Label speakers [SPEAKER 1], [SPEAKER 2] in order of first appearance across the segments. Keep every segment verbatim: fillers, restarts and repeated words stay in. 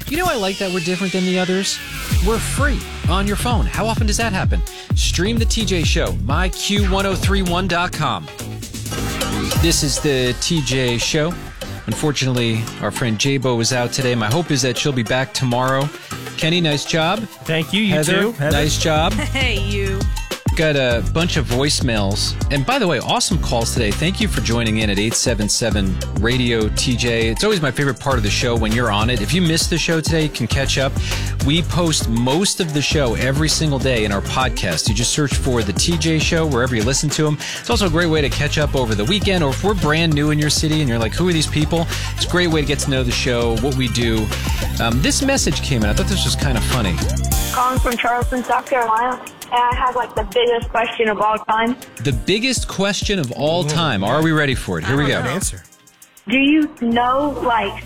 [SPEAKER 1] You know I like that we're different than the others? We're free on your phone. How often does that happen? Stream the T J Show, my Q ten thirty-one dot com. This is the T J Show. Unfortunately, our friend J-Bo is out today. My hope is that she'll be back tomorrow. Kenny, nice job.
[SPEAKER 2] Thank you, you
[SPEAKER 1] Heather,
[SPEAKER 2] too. Heather,
[SPEAKER 1] nice job.
[SPEAKER 3] Hey, you.
[SPEAKER 1] Got a bunch of voicemails. And by the way, awesome calls today. Thank you for joining in at eight seven seven radio T J. It's always my favorite part of the show when you're on it. If you missed the show today, you can catch up. We post most of the show every single day in our podcast. You just search for the T J Show wherever you listen to them. It's also a great way to catch up over the weekend, or if we're brand new in your city and you're like, who are these people? It's a great way to get to know the show, what we do. Um, this message came in. I thought this was kind of funny.
[SPEAKER 4] Calling from Charleston, South Carolina. And I have like the biggest question of all time.
[SPEAKER 1] The biggest question of all time. Are we ready for it? Here we go.
[SPEAKER 2] Good answer.
[SPEAKER 4] Do you know like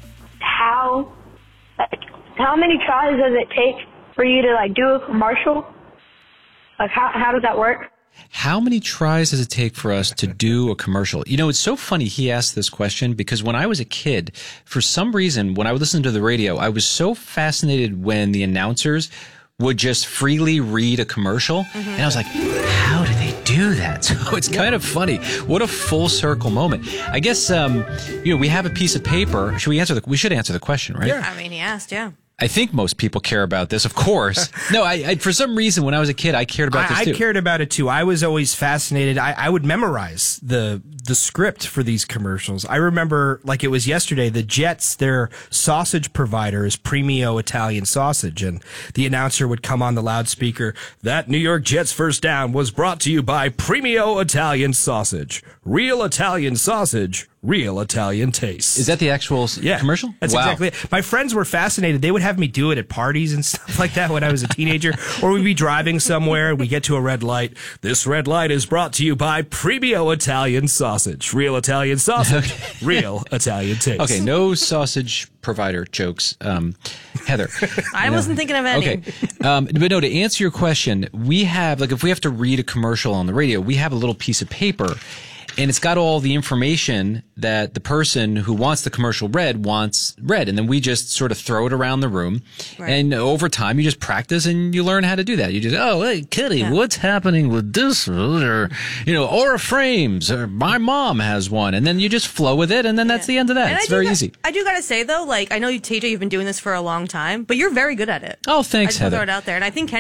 [SPEAKER 4] how like how many tries does it take for you to like do a commercial? Like how how does that work?
[SPEAKER 1] How many tries does it take for us to do a commercial? You know, it's so funny he asked this question because when I was a kid, for some reason, when I would listen to the radio, I was so fascinated when the announcers would just freely read a commercial. Mm-hmm. And I was like, how do they do that? So it's kind of funny. What a full circle moment. I guess, um, you know, we have a piece of paper. Should we answer the, we should answer the question, right?
[SPEAKER 3] Yeah. I mean, he asked, yeah.
[SPEAKER 1] I think most people care about this, of course. No, I, I for some reason, when I was a kid, I cared about
[SPEAKER 2] I,
[SPEAKER 1] this too.
[SPEAKER 2] I cared about it too. I was always fascinated. I, I would memorize the the script for these commercials. I remember, like it was yesterday, the Jets, their sausage provider is Premio Italian Sausage, and the announcer would come on the loudspeaker, that New York Jets first down was brought to you by Premio Italian Sausage. Real Italian sausage, real Italian taste.
[SPEAKER 1] Is that the actual
[SPEAKER 2] yeah,
[SPEAKER 1] commercial?
[SPEAKER 2] That's
[SPEAKER 1] wow.
[SPEAKER 2] exactly it. My friends were fascinated. They would have me do it at parties and stuff like that when I was a teenager. Or we'd be driving somewhere and we get to a red light. This red light is brought to you by Premio Italian Sausage. Real Italian sausage, real Italian taste.
[SPEAKER 1] Okay, no sausage provider jokes. Um, Heather.
[SPEAKER 3] I no. wasn't thinking of any.
[SPEAKER 1] Okay. Um, but no, to answer your question, we have, like, if we have to read a commercial on the radio, we have a little piece of paper. And it's got all the information that the person who wants the commercial read wants read. And then we just sort of throw it around the room. Right. And over time, you just practice and you learn how to do that. You just, oh, hey, Kitty, yeah. what's happening with this? Or, you know, Aura Frames, or my mom has one. And then you just flow with it. And then that's yeah. the end of that. And it's very
[SPEAKER 3] got,
[SPEAKER 1] easy.
[SPEAKER 3] I do got to say, though, like, I know you, T J, you've been doing this for a long time, but you're very good at it.
[SPEAKER 1] Oh, thanks,
[SPEAKER 3] I just
[SPEAKER 1] Heather.
[SPEAKER 3] throw it out there. And I think Kenny